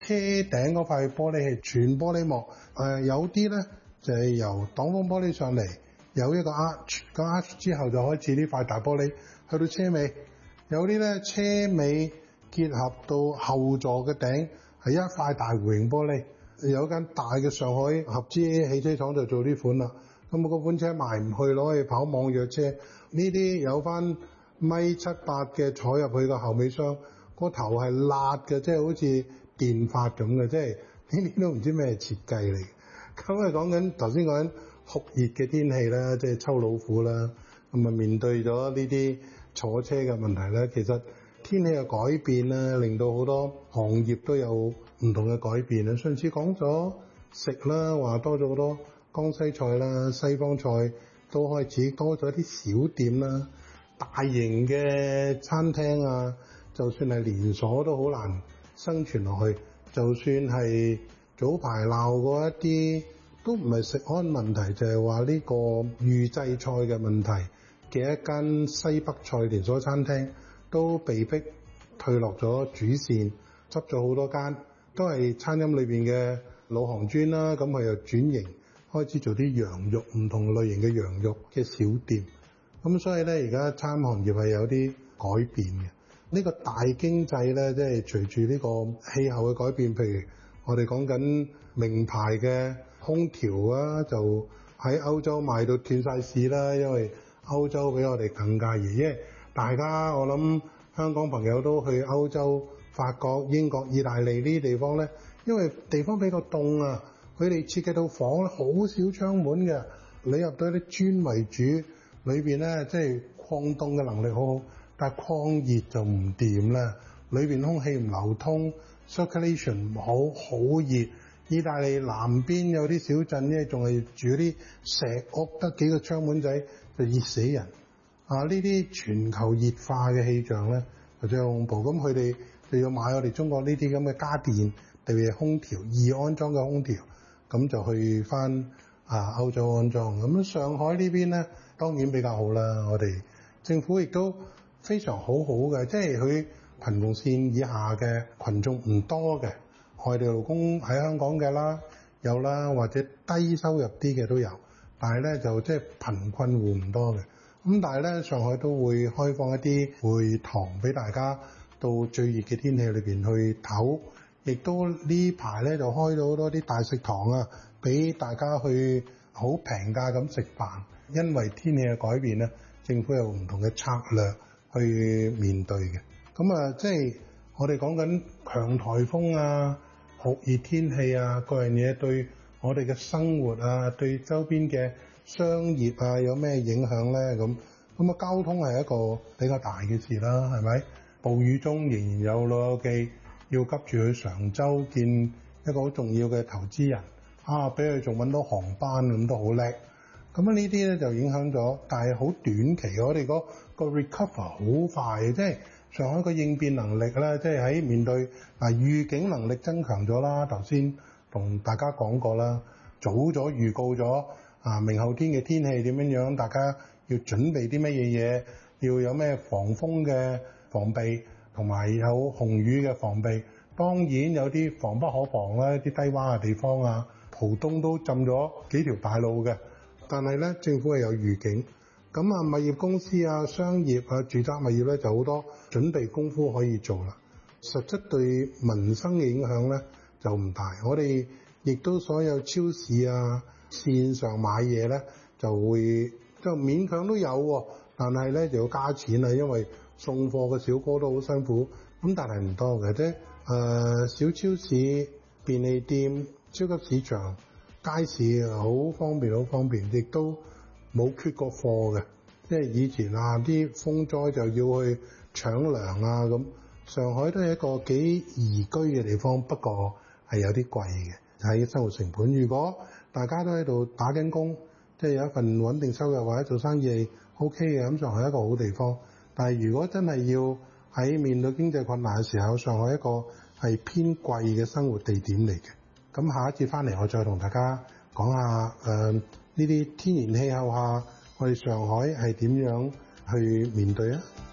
車頂嗰塊玻璃係全玻璃幕，有啲咧就係由擋風玻璃上嚟，有一個 arch， 個 arch 之後就開始呢塊大玻璃去到車尾，有啲咧車尾結合到後座嘅頂係一塊大弧形玻璃。有間大嘅上海合資汽車廠就做呢款啦，咁嗰款車賣唔去，攞去跑網約車。呢啲有翻1.78米嘅坐入去個後尾箱，個頭係辣嘅，即係好似電髮咁嘅，即係呢啲都唔知咩設計嚟。咁講緊頭先講緊酷熱嘅天氣啦，即係秋老虎啦，咁啊面對咗呢啲坐車嘅問題咧，其實天氣嘅改變咧，令到好多行業都有唔同嘅改變啦。上次講咗食啦，話多咗好多江西菜啦、西方菜都開始多咗啲小店啦，大型嘅餐廳啊，就算係連鎖都好難生存落去。就算係早排鬧過一啲，都唔係食安問題，就係話呢個預製菜嘅問題嘅一間西北菜連鎖餐廳，都被逼退落咗主線，執咗好多間，都係餐飲裏邊嘅老行尊啦。咁佢又轉型，開始做啲羊肉，唔同類型嘅羊肉嘅小店。咁所以咧，而家餐行業係有啲改變嘅。呢個大經濟咧，即係隨住呢個氣候嘅改變，譬如我哋講緊名牌嘅空調啊，就喺歐洲賣到斷晒市啦，因為歐洲比我哋更加熱。因為大家我諗香港朋友都去歐洲、法國、英國、意大利呢啲地方咧，因為地方比較凍啊，佢哋設計到房咧好少窗門嘅，你入到啲磚為主，裏邊咧即係抗凍嘅能力好好，但係抗熱就唔掂啦，裏邊空氣唔流通 ，circulation 唔好，好熱。意大利南邊有啲小鎮咧，仲係住啲石屋，得幾個窗門仔就熱死人。呢啲全球熱化嘅氣象咧，或者好恐怖。咁佢哋就要買我哋中國呢啲咁嘅家電，特別係空調，易安裝嘅空調，咁就去翻歐洲安裝。咁上海呢邊咧，當然比較好啦。我哋政府亦都非常好嘅，即係佢貧窮線以下嘅群眾唔多嘅，外地勞工喺香港嘅啦，有啦，或者低收入啲嘅都有，但係咧就即係貧困戶唔多嘅。咁但係咧，上海都會開放一啲會堂俾大家到最熱嘅天氣裏邊去唞，亦都呢排咧就開到好多啲大食堂啊，俾大家去好平價咁食飯。因為天氣嘅改變咧，政府有唔同嘅策略去面對嘅。咁即係我哋講緊強颱風啊、酷熱天氣啊，各樣嘢對我哋嘅生活啊，對周邊嘅商業啊有咩影響咧？咁交通係一個比較大嘅事啦，係咪？暴雨中仍然有老友記要急住去常州見一個好重要嘅投資人，俾佢仲揾到航班，咁都好叻。咁呢啲咧就影響咗，但係好短期，我哋個 recover 好快嘅，即係上海個應變能力咧，即係喺面對預警能力增強咗啦。頭先同大家講過啦，早咗預告咗明後天嘅天氣點樣，大家要準備啲乜嘢，要有咩防風嘅防備，同埋有紅雨嘅防備。當然有啲防不可防啦，啲低洼嘅地方啊，浦東都浸咗幾條大路嘅。但係咧，政府係有預警。咁物業公司啊、商業啊、住宅物業咧就好多準備功夫可以做啦。實質對民生嘅影響咧就唔大。我哋亦都所有超市啊、線上買嘢咧就勉強都有，但係咧就要加錢啦，因為送貨嘅小哥都好辛苦。咁但係唔多嘅啫。小超市、便利店、超級市場、街市好方便，亦都冇缺過貨嘅。即係以前啲風災就要去搶糧啊咁。上海都係一個幾宜居嘅地方，不過係有啲貴嘅，喺生活成本。如果大家都喺度打緊工，即係有一份穩定收入或者做生意係 OK 嘅，咁上海係一個好地方。但係如果真係要喺面對經濟困難嘅時候，上海一個係偏貴嘅生活地點嚟嘅。咁下一節翻嚟，我再同大家講下呢啲天然氣候下，我哋上海係點樣去面對啊？